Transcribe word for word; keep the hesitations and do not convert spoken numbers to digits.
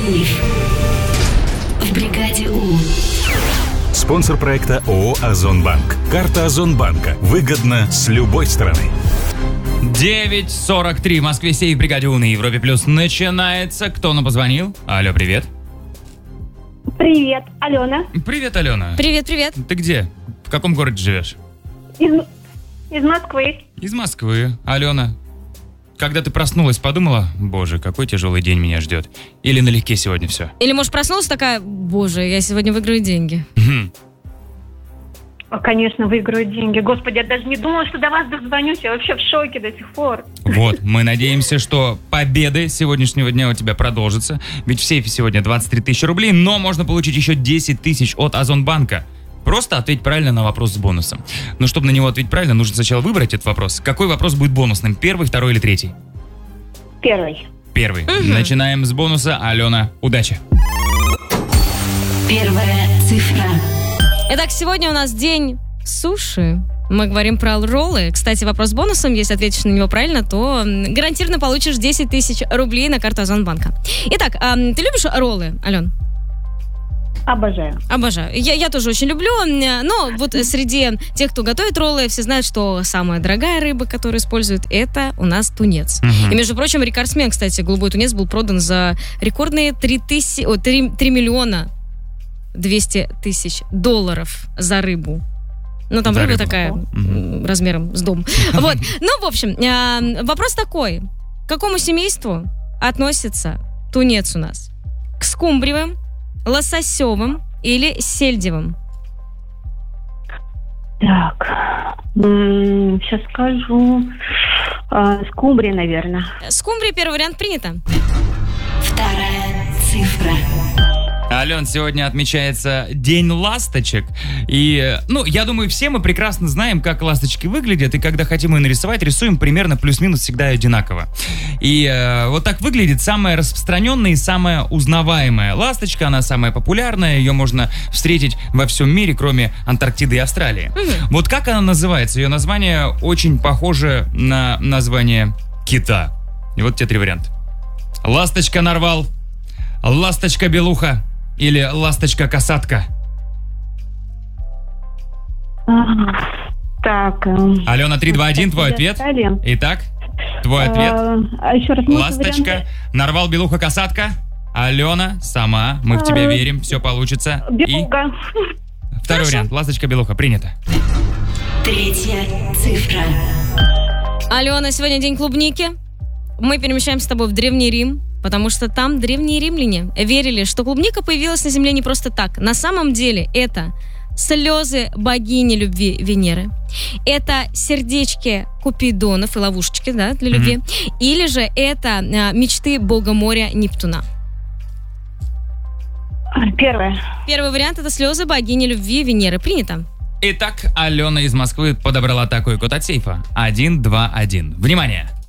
Сейф в бригаде У. Спонсор проекта ООО «Озонбанк». Карта Озонбанка. Выгодно с любой стороны. девять сорок три в Москве, сейф в бригаде У на Европе Плюс начинается. Кто нам позвонил? Алло, привет. Привет, Алена. Привет, Алена. Привет, привет. Ты где? В каком городе живешь? Из, из Москвы. Из Москвы. Алена, когда ты проснулась, подумала, боже, какой тяжелый день меня ждет? Или налегке сегодня все? Или, может, проснулась такая, боже, я сегодня выиграю деньги. О, конечно, выиграю деньги. Господи, я даже не думала, что до вас дозвонюсь. Я вообще в шоке до сих пор. Вот, мы надеемся, что победы сегодняшнего дня у тебя продолжатся. Ведь в сейфе сегодня двадцать три тысячи рублей, но можно получить еще десять тысяч от Озонбанка. Просто ответь правильно на вопрос с бонусом. Но чтобы на него ответить правильно, нужно сначала выбрать этот вопрос. Какой вопрос будет бонусным? Первый, второй или третий? Первый. Первый. Угу. Начинаем с бонуса. Алена, удачи. Первая цифра. Итак, сегодня у нас день суши. Мы говорим про роллы. Кстати, вопрос с бонусом. Если ответишь на него правильно, то гарантированно получишь десять тысяч рублей на карту Озонбанка. Итак, ты любишь роллы, Ален? Обожаю. Обожаю. Я, я тоже очень люблю, но вот среди тех, кто готовит роллы, все знают, что самая дорогая рыба, которую используют, это у нас тунец. Uh-huh. И, между прочим, рекордсмен, кстати, голубой тунец был продан за рекордные три миллиона двести тысяч долларов за рыбу. Ну, там за рыба рыбу. Такая, uh-huh. размером с дом. Вот. Ну, в общем, вопрос такой. К какому семейству относится тунец у нас? К скумбриевым, лососевым или сельдевым? Так, м-м, сейчас скажу. А, скумбрия, наверное. Скумбрия, первый вариант, принято. Вторая цифра. Ален, сегодня отмечается День ласточек. И, ну, я думаю, все мы прекрасно знаем, как ласточки выглядят. И когда хотим ее нарисовать, рисуем примерно плюс-минус всегда одинаково. И э, вот так выглядит самая распространенная и самая узнаваемая ласточка. Она самая популярная. Ее можно встретить во всем мире, кроме Антарктиды и Австралии. Угу. Вот как она называется? Ее название очень похоже на название кита. И вот те три варианта. Ласточка-нарвал, ласточка-белуха или ласточка-касатка? Так. Алена, три, два, один, твой ответ. Итак, твой ответ. А еще раз. Ласточка, нарвал, белуха, касатка. Алена, сама, мы в тебя верим, все получится. Белуха. И второй вариант, ласточка-белуха, принято. Третья цифра. Алена, сегодня день клубники. Мы перемещаемся с тобой в Древний Рим, потому что там древние римляне верили, что клубника появилась на земле не просто так. На самом деле это слезы богини любви Венеры. Это сердечки Купидонов и ловушечки, да, для любви. Mm-hmm. Или же это а, мечты бога моря Нептуна. Первое. Первый вариант — это слезы богини любви Венеры. Принято. Итак, Алена из Москвы подобрала такой код от сейфа. один два один. Внимание!